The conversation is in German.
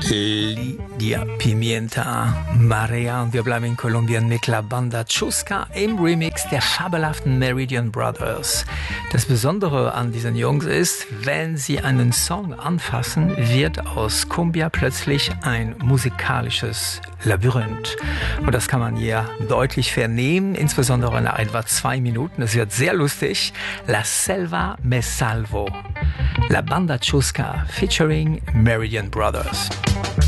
Lidia Pimienta Marea und wir bleiben in Kolumbien mit La Banda Chusca im Remix der fabelhaften Meridian Brothers. Das Besondere an diesen Jungs ist, wenn sie einen Song anfassen, wird aus Cumbia plötzlich ein musikalisches Labyrinth. Und das kann man hier deutlich vernehmen, insbesondere nach etwa 2 Minuten. Es wird sehr lustig. La Selva Me Salvo. La Banda Chusca featuring Meridian Brothers.